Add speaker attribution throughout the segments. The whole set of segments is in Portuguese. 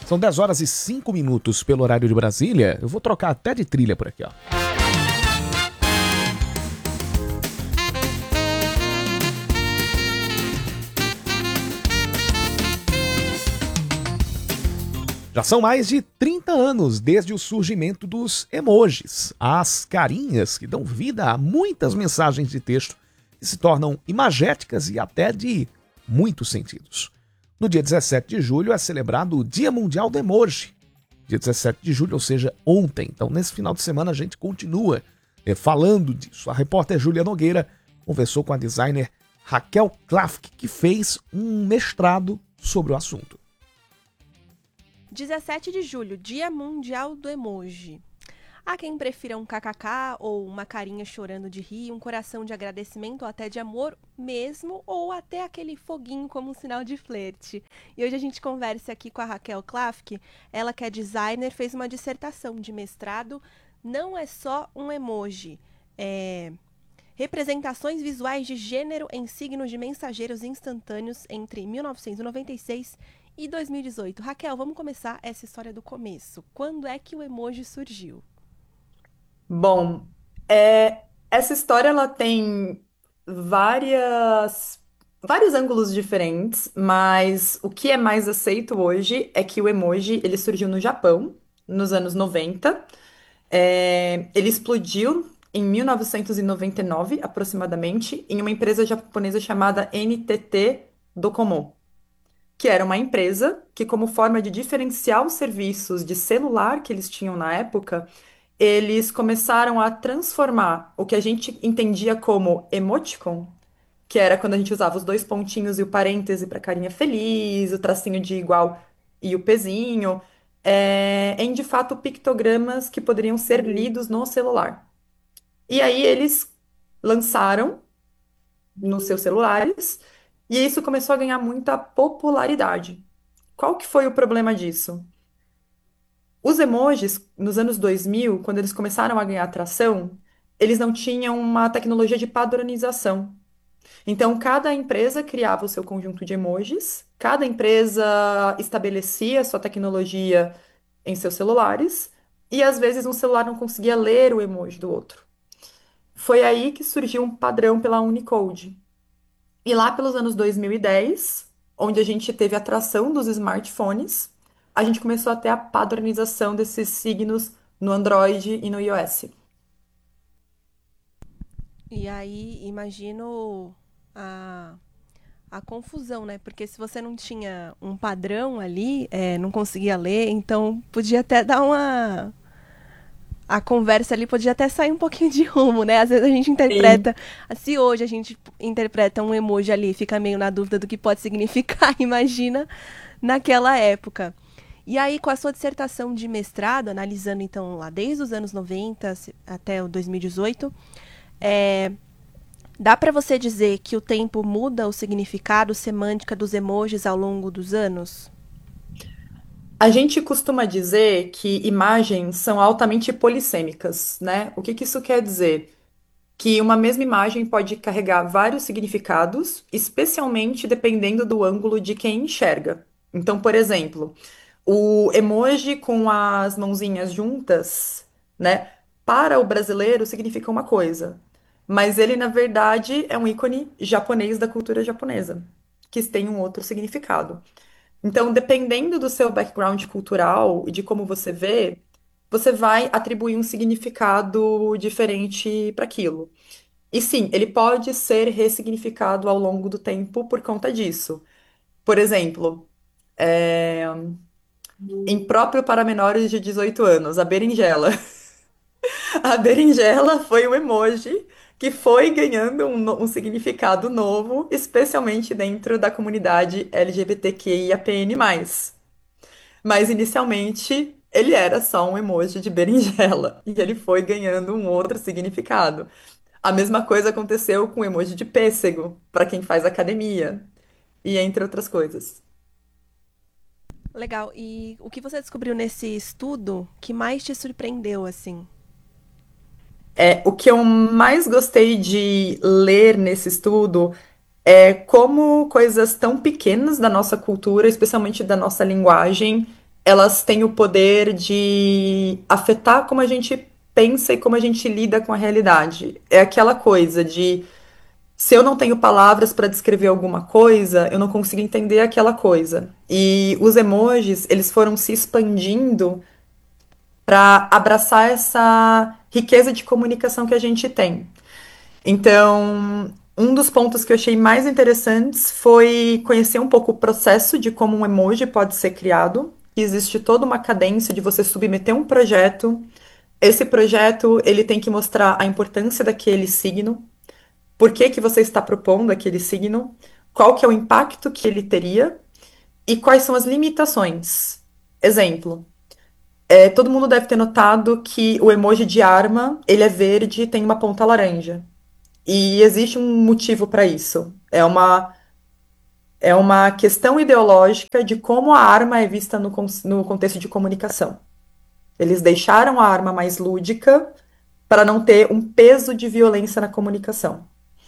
Speaker 1: São 10 horas e 5 minutos pelo horário de Brasília. Eu vou trocar até de trilha por aqui, ó. Já são mais de 30 anos desde o surgimento dos emojis, as carinhas que dão vida a muitas mensagens de texto que se tornam imagéticas e até de muitos sentidos. No dia 17 de julho é celebrado o Dia Mundial do Emoji. Dia 17 de julho, ou seja, ontem. Então, nesse final de semana, a gente continua falando disso. A repórter Júlia Nogueira conversou com a designer Raquel Klafke, que fez um mestrado sobre o assunto.
Speaker 2: 17 de julho, Dia Mundial do Emoji. Há quem prefira um kkk ou uma carinha chorando de rir, um coração de agradecimento ou até de amor mesmo, ou até aquele foguinho como um sinal de flerte. E hoje a gente conversa aqui com a Raquel Klafke, ela que é designer, fez uma dissertação de mestrado, não é só um emoji, representações visuais de gênero em signos de mensageiros instantâneos entre 1996 e 2018. Raquel, vamos começar essa história do começo. Quando é que o emoji surgiu?
Speaker 3: Bom, essa história ela tem vários ângulos diferentes, mas o que é mais aceito hoje é que o emoji ele surgiu no Japão, nos anos 90. Ele explodiu em 1999, aproximadamente, em uma empresa japonesa chamada NTT Docomo, que era uma empresa que, como forma de diferenciar os serviços de celular que eles tinham na época, eles começaram a transformar o que a gente entendia como emoticon, que era quando a gente usava os dois pontinhos e o parêntese para carinha feliz, o tracinho de igual e o pezinho, em de fato pictogramas que poderiam ser lidos no celular. E aí eles lançaram nos seus celulares e isso começou a ganhar muita popularidade. Qual que foi o problema disso? Os emojis, nos anos 2000, quando eles começaram a ganhar atração, eles não tinham uma tecnologia de padronização. Então, cada empresa criava o seu conjunto de emojis, cada empresa estabelecia sua tecnologia em seus celulares, e às vezes um celular não conseguia ler o emoji do outro. Foi aí que surgiu um padrão pela Unicode. E lá pelos anos 2010, onde a gente teve a atração dos smartphones, a gente começou a ter a padronização desses signos no Android e no iOS.
Speaker 2: E aí, imagino a confusão, né? Porque se você não tinha um padrão ali, não conseguia ler, então podia até dar uma... A conversa ali podia até sair um pouquinho de rumo, né? Às vezes a gente interpreta... Se hoje a gente interpreta um emoji ali, fica meio na dúvida do que pode significar, imagina naquela época. E aí, com a sua dissertação de mestrado, analisando então lá desde os anos 90 até o 2018, dá para você dizer que o tempo muda o significado, semântica dos emojis ao longo dos anos?
Speaker 3: A gente costuma dizer que imagens são altamente polissêmicas, né? O que que isso quer dizer? Que uma mesma imagem pode carregar vários significados, especialmente dependendo do ângulo de quem enxerga. Então, por exemplo, o emoji com as mãozinhas juntas, né? Para o brasileiro significa uma coisa, mas ele, na verdade, é um ícone japonês da cultura japonesa, que tem um outro significado. Então, dependendo do seu background cultural e de como você vê, você vai atribuir um significado diferente para aquilo. E sim, ele pode ser ressignificado ao longo do tempo por conta disso. Por exemplo, impróprio para menores de 18 anos, a berinjela. A berinjela foi um emoji que foi ganhando um significado novo, especialmente dentro da comunidade LGBTQIAPN+. Mas inicialmente ele era só um emoji de berinjela e ele foi ganhando um outro significado. A mesma coisa aconteceu com o emoji de pêssego, para quem faz academia, e entre outras coisas.
Speaker 2: Legal. E o que você descobriu nesse estudo que mais te surpreendeu, assim?
Speaker 3: O que eu mais gostei de ler nesse estudo é como coisas tão pequenas da nossa cultura, especialmente da nossa linguagem, elas têm o poder de afetar como a gente pensa e como a gente lida com a realidade. É aquela coisa de se eu não tenho palavras para descrever alguma coisa, eu não consigo entender aquela coisa. E os emojis, eles foram se expandindo para abraçar essa riqueza de comunicação que a gente tem. Então, um dos pontos que eu achei mais interessantes foi conhecer um pouco o processo de como um emoji pode ser criado. Existe toda uma cadência de você submeter um projeto. Esse projeto, ele tem que mostrar a importância daquele signo, por que que você está propondo aquele signo, qual que é o impacto que ele teria e quais são as limitações. Exemplo, todo mundo deve ter notado que o emoji de arma, ele é verde e tem uma ponta laranja. E existe um motivo para isso. É uma questão ideológica de como a arma é vista no contexto de comunicação. Eles deixaram a arma mais lúdica para não ter um peso de violência na comunicação.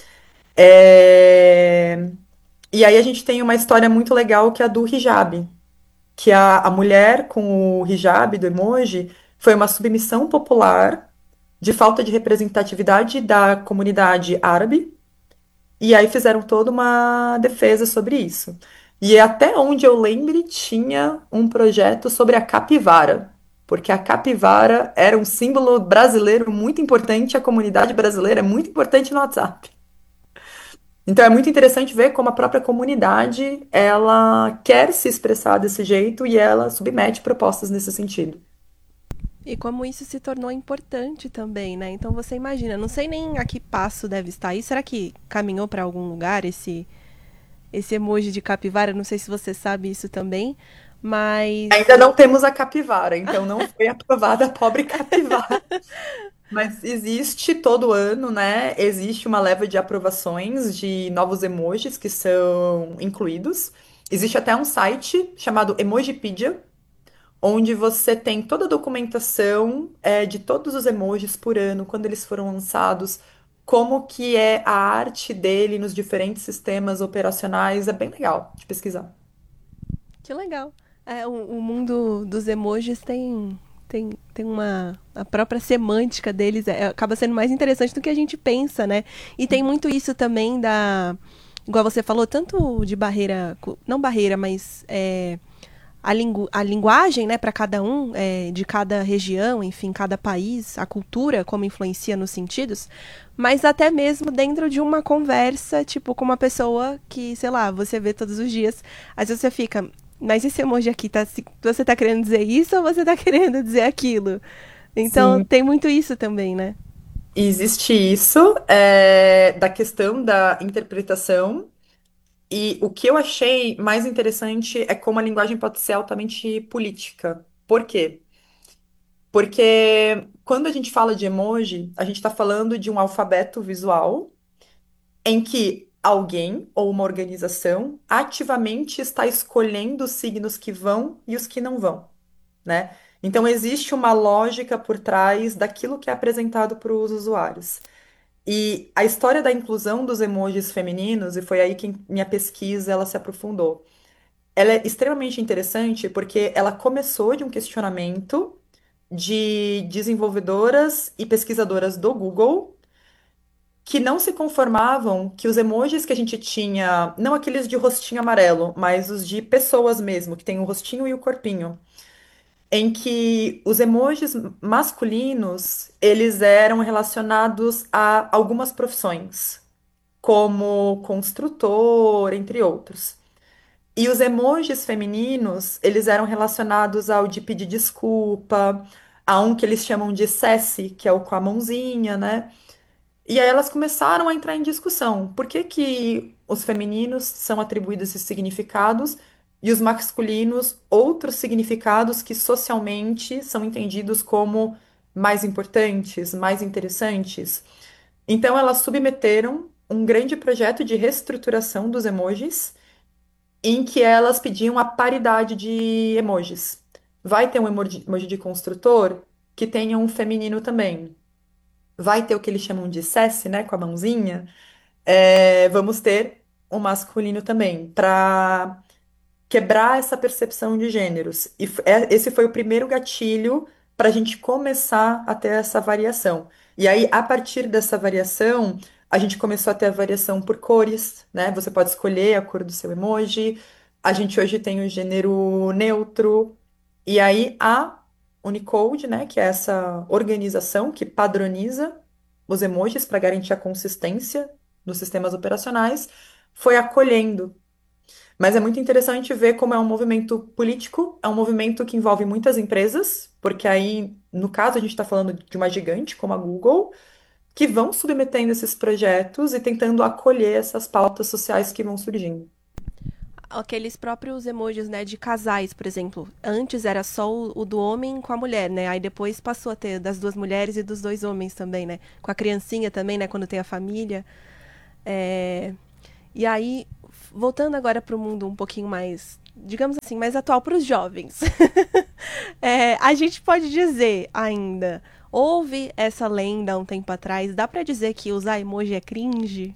Speaker 3: É, E aí a gente tem uma história muito legal que é a do hijab, que a mulher com o hijab do emoji foi uma submissão popular de falta de representatividade da comunidade árabe. E aí fizeram toda uma defesa sobre isso. E até onde eu lembre, tinha um projeto sobre a capivara, porque a capivara era um símbolo brasileiro muito importante, a comunidade brasileira é muito importante no WhatsApp. Então é muito interessante ver como a própria comunidade, ela quer se expressar desse jeito e ela submete propostas nesse sentido.
Speaker 2: E como isso se tornou importante também, né? Então você imagina, não sei nem a que passo deve estar aí. Será que caminhou para algum lugar esse emoji de capivara? Não sei se você sabe isso também, mas
Speaker 3: Ainda não temos a capivara, então não foi aprovada a pobre capivara. Mas existe todo ano, né? Existe uma leva de aprovações de novos emojis que são incluídos. Existe até um site chamado Emojipedia, onde você tem toda a documentação de todos os emojis por ano, quando eles foram lançados, como que é a arte dele nos diferentes sistemas operacionais. É bem legal de pesquisar.
Speaker 2: que legal. É, o mundo dos emojis tem uma. A própria semântica deles acaba sendo mais interessante do que a gente pensa, né? E tem muito isso também da. Igual você falou, tanto de barreira. Não barreira, mas. A linguagem, né, para cada um, de cada região, enfim, cada país, a cultura, como influencia nos sentidos, mas até mesmo dentro de uma conversa, tipo, com uma pessoa que, sei lá, você vê todos os dias, às vezes você fica, mas esse emoji aqui, você tá querendo dizer isso ou você tá querendo dizer aquilo? Então,
Speaker 3: Sim,
Speaker 2: tem muito isso também, né?
Speaker 3: existe isso, da questão da interpretação. E o que eu achei mais interessante é como a linguagem pode ser altamente política. Por quê? Porque quando a gente fala de emoji, a gente está falando de um alfabeto visual em que alguém ou uma organização ativamente está escolhendo os signos que vão e os que não vão, né? Então existe uma lógica por trás daquilo que é apresentado para os usuários. E a história da inclusão dos emojis femininos, e foi aí que minha pesquisa ela se aprofundou. Ela é extremamente interessante porque ela começou de um questionamento de desenvolvedoras e pesquisadoras do Google que não se conformavam que os emojis que a gente tinha, não aqueles de rostinho amarelo, mas os de pessoas mesmo, que tem o rostinho e o corpinho, em que os emojis masculinos, eles eram relacionados a algumas profissões, como construtor, entre outros. E os emojis femininos, eles eram relacionados ao de pedir desculpa, a um que eles chamam de sassy, que é o com a mãozinha, né? E aí elas começaram a entrar em discussão. Por que que os femininos são atribuídos esses significados e os masculinos outros significados que socialmente são entendidos como mais importantes, mais interessantes? Então elas submeteram um grande projeto de reestruturação dos emojis em que elas pediam a paridade de emojis. Vai ter um emoji de construtor que tenha um feminino também. Vai ter o que eles chamam de sassy, né, com a mãozinha. Vamos ter um masculino também, para quebrar essa percepção de gêneros. E esse foi o primeiro gatilho para a gente começar a ter essa variação. E aí, a partir dessa variação, a gente começou a ter a variação por cores, né? Você pode escolher a cor do seu emoji. A gente hoje tem o gênero neutro. E aí, a Unicode, né, que é essa organização que padroniza os emojis para garantir a consistência nos sistemas operacionais, foi acolhendo. Mas é muito interessante ver como é um movimento político, é um movimento que envolve muitas empresas, porque aí, no caso, a gente está falando de uma gigante como a Google, que vão submetendo esses projetos e tentando acolher essas pautas sociais que vão surgindo.
Speaker 2: Aqueles próprios emojis, né, de casais, por exemplo. Antes era só o do homem com a mulher, né? Aí depois passou a ter das duas mulheres e dos dois homens também, né? Com a criancinha também, né? Quando tem a família. É... E aí, voltando agora para o mundo um pouquinho mais, digamos assim, mais atual para os jovens. A gente pode dizer ainda, houve essa lenda há um tempo atrás, dá para dizer que usar emoji é cringe?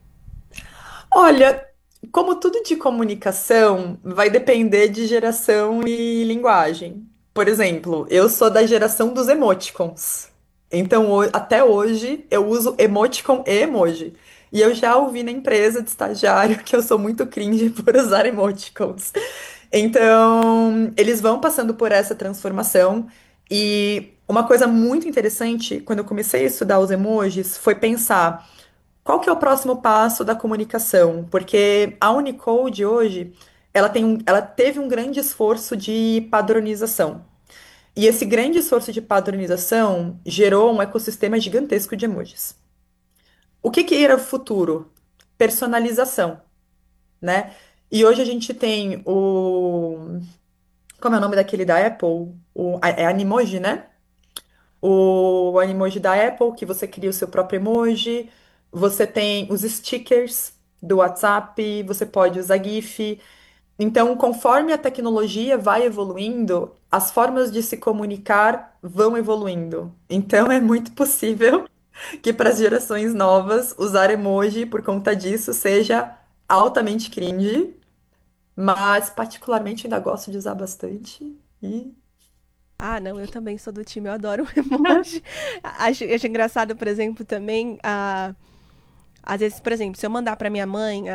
Speaker 3: Olha, como tudo de comunicação, vai depender de geração e linguagem. Por exemplo, eu sou da geração dos emoticons. Então, até hoje, eu uso emoticon e emoji. E eu já ouvi na empresa de estagiário que eu sou muito cringe por usar emoticons. Então, eles vão passando por essa transformação. E uma coisa muito interessante, quando eu comecei a estudar os emojis, foi pensar. Qual que é o próximo passo da comunicação? Porque a Unicode hoje, ela teve um grande esforço de padronização. E esse grande esforço de padronização gerou um ecossistema gigantesco de emojis. O que que era o futuro? Personalização, né? E hoje a gente tem o... Como é o nome daquele da Apple? É Animoji, né? O Animoji da Apple, que você cria o seu próprio emoji. Você tem os stickers do WhatsApp, você pode usar GIF. Então, conforme a tecnologia vai evoluindo, as formas de se comunicar vão evoluindo. Então, é muito possível que para as gerações novas, usar emoji por conta disso seja altamente cringe, mas particularmente ainda gosto de usar bastante. E
Speaker 2: Ah, não, eu também sou do time, eu adoro o emoji. Acho engraçado, por exemplo, também, às vezes, por exemplo, se eu mandar pra minha mãe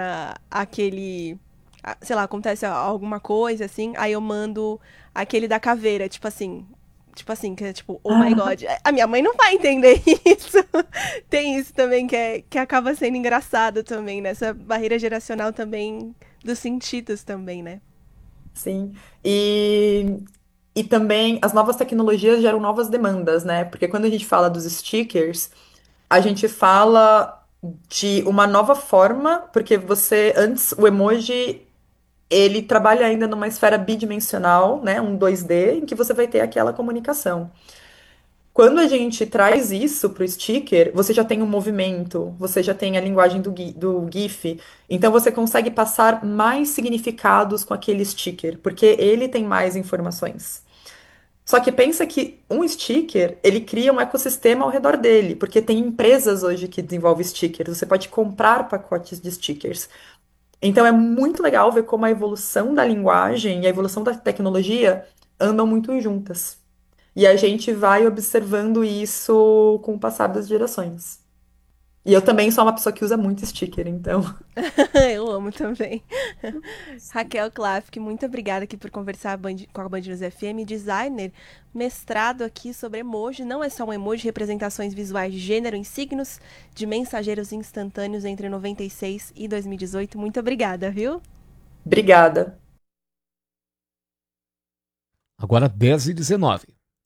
Speaker 2: sei lá, acontece alguma coisa, assim, aí eu mando aquele da caveira, tipo assim, que é tipo, oh my God. A minha mãe não vai entender isso. Tem isso também que acaba sendo engraçado também, nessa barreira geracional também dos sentidos também, né?
Speaker 3: sim. E também as novas tecnologias geram novas demandas, né? Porque quando a gente fala dos stickers, a gente fala de uma nova forma, porque você, antes, o emoji, ele trabalha ainda numa esfera bidimensional, né? Um 2D, em que você vai ter aquela comunicação. Quando a gente traz isso para o sticker, você já tem um movimento, você já tem a linguagem do GIF, então você consegue passar mais significados com aquele sticker, porque ele tem mais informações. Só que pensa que um sticker, ele cria um ecossistema ao redor dele, porque tem empresas hoje que desenvolvem stickers, você pode comprar pacotes de stickers. Então é muito legal ver como a evolução da linguagem e a evolução da tecnologia andam muito juntas. E a gente vai observando isso com o passar das gerações. E eu também sou uma pessoa que usa muito sticker, então.
Speaker 2: Eu amo também. Raquel Klafke, muito obrigada aqui por conversar com a Band News FM, designer, mestrado aqui sobre emoji. Não é só um emoji, representações visuais de gênero em signos de mensageiros instantâneos entre 96 e 2018. Muito obrigada, viu?
Speaker 3: Obrigada.
Speaker 1: Agora 10h19.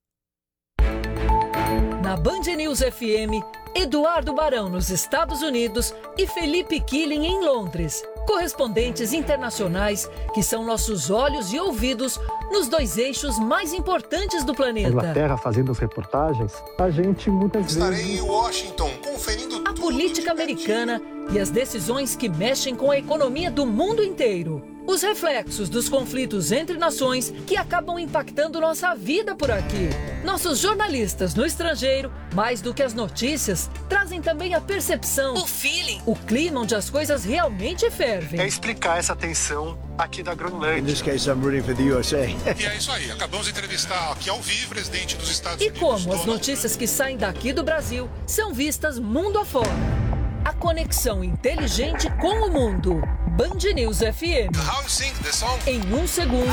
Speaker 4: Na Band News FM, Eduardo Barão nos Estados Unidos e Felipe Killing em Londres. Correspondentes internacionais que são nossos olhos e ouvidos nos dois eixos mais importantes do planeta.
Speaker 5: Inglaterra fazendo as reportagens, a gente muitas
Speaker 6: Estarei
Speaker 5: vezes...
Speaker 6: em Washington conferindo
Speaker 4: A política americana e as decisões que mexem com a economia do mundo inteiro. Os reflexos dos conflitos entre nações que acabam impactando nossa vida por aqui. Nossos jornalistas no estrangeiro, mais do que as notícias, trazem também a percepção, o feeling, o clima onde as coisas realmente fervem.
Speaker 5: É explicar essa tensão aqui da Groenlândia.
Speaker 7: In this case, I'm rooting for the USA.
Speaker 6: E é isso aí, acabamos de entrevistar aqui ao vivo o presidente dos Estados
Speaker 4: E
Speaker 6: Unidos.
Speaker 4: como as notícias que saem daqui do Brasil são vistas mundo afora. A conexão inteligente com o mundo. Band News FM.
Speaker 6: How you sing the song?
Speaker 4: Em um segundo,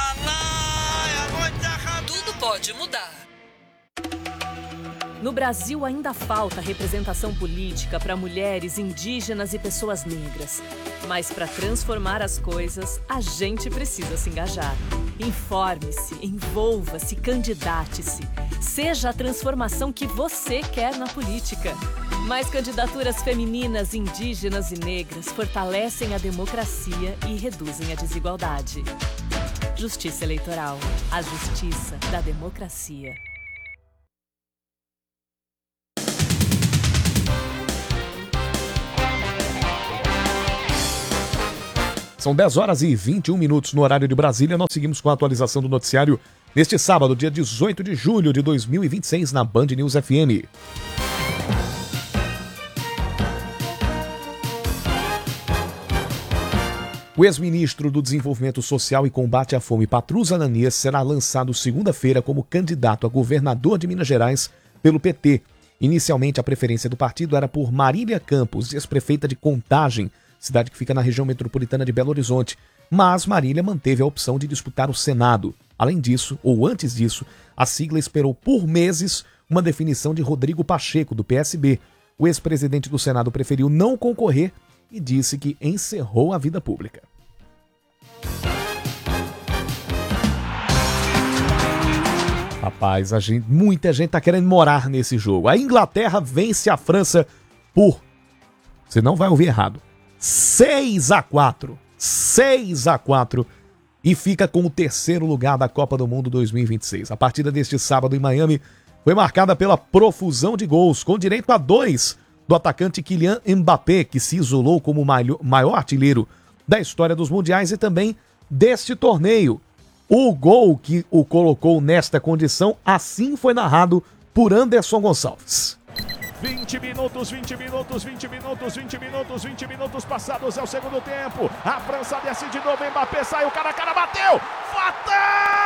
Speaker 4: tudo pode mudar.
Speaker 8: No Brasil ainda falta representação política para mulheres, indígenas e pessoas negras. Mas para transformar as coisas, a gente precisa se engajar. Informe-se, envolva-se, candidate-se. Seja a transformação que você quer na política. Mais candidaturas femininas, indígenas e negras fortalecem a democracia e reduzem a desigualdade. Justiça Eleitoral. A justiça da democracia.
Speaker 1: São 10 horas e 21 minutos no horário de Brasília. Nós seguimos com a atualização do noticiário neste sábado, dia 18 de julho de 2026, na Band News FM. O ex-ministro do Desenvolvimento Social e Combate à Fome, Patrus Ananias, será lançado segunda-feira como candidato a governador de Minas Gerais pelo PT. Inicialmente, a preferência do partido era por Marília Campos, ex-prefeita de Contagem, cidade que fica na região metropolitana de Belo Horizonte, mas Marília manteve a opção de disputar o Senado. Além disso, ou antes disso, a sigla esperou por meses uma definição de Rodrigo Pacheco, do PSB. O ex-presidente do Senado preferiu não concorrer e disse que encerrou a vida pública. Rapaz, muita gente tá querendo morar nesse jogo. A Inglaterra vence a França por... Você não vai ouvir errado. 6-4. 6-4. E fica com o terceiro lugar da Copa do Mundo 2026. A partida deste sábado em Miami foi marcada pela profusão de gols, com direito a 2 do atacante Kylian Mbappé, que se isolou como o maior artilheiro da história dos mundiais e também deste torneio. O gol que o colocou nesta condição, assim foi narrado por Anderson Gonçalves.
Speaker 9: 20 minutos passados é o segundo tempo. A França desce de novo, Mbappé saiu, cara a cara, bateu! Fatal!